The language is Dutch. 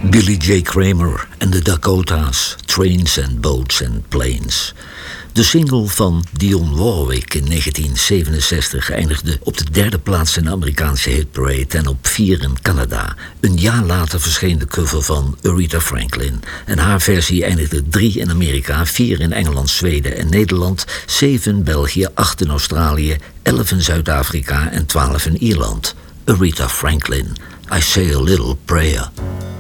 Billy J. Kramer en de Dakota's, Trains and Boats and Planes. De single van Dionne Warwick in 1967 eindigde op de 3e plaats in de Amerikaanse hitparade en op 4 in Canada. Een jaar later verscheen de cover van Aretha Franklin. En haar versie eindigde 3 in Amerika, 4 in Engeland, Zweden en Nederland, 7 in België, 8 in Australië, 11 in Zuid-Afrika en 12 in Ierland. Aretha Franklin, I Say a Little Prayer.